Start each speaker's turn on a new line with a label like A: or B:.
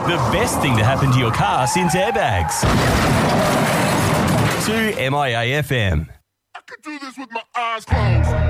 A: The best thing to happen to your car since airbags. To MIA FM.
B: I could do this with my eyes closed.